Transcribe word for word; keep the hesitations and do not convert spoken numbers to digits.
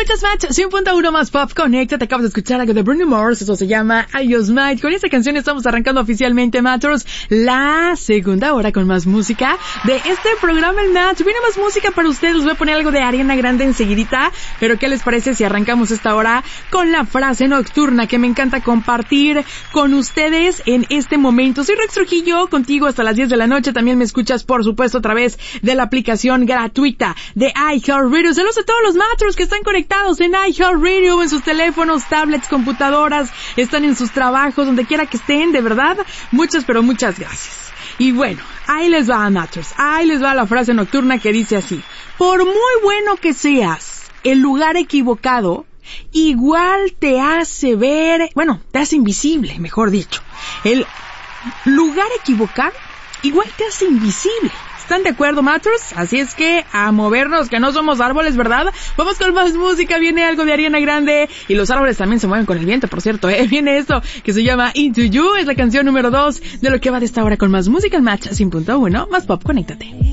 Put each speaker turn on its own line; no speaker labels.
Escuchas Match cien punto uno más Pop Connecta. Te acabas de escuchar algo de Bruno Mars. Eso se llama I Use Might. Con esta canción estamos arrancando oficialmente, Matchers, la segunda hora con más música de este programa El Match. Viene más música para ustedes. Les voy a poner algo de Ariana Grande enseguidita. Pero ¿qué les parece si arrancamos esta hora con la frase nocturna que me encanta compartir con ustedes en este momento? Soy Rex Trujillo, contigo hasta las diez de la noche. También me escuchas, por supuesto, a través de la aplicación gratuita de iHeartRadio. Saludos a todos los Matchers que están conectados en iHeartRadio, en sus teléfonos, tablets, computadoras, están en sus trabajos, donde quiera que estén, de verdad, muchas, pero muchas gracias. Y bueno, ahí les va, Matchers, ahí les va la frase nocturna que dice así: por muy bueno que seas, el lugar equivocado igual te hace ver, bueno, te hace invisible, mejor dicho. El lugar equivocado igual te hace invisible. ¿Están de acuerdo, Matchers? Así es que a movernos, que no somos árboles, ¿verdad? Vamos con más música. Viene algo de Ariana Grande. Y los árboles también se mueven con el viento, por cierto, ¿eh? Viene esto que se llama Into You. Es la canción número dos de lo que va de esta hora con más música. El Match cien punto uno más Pop. Conéctate.